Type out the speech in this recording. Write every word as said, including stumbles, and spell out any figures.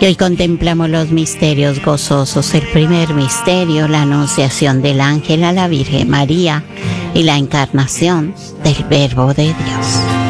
Y hoy contemplamos los misterios gozosos. El primer misterio, la anunciación del ángel a la Virgen María y la encarnación del Verbo de Dios.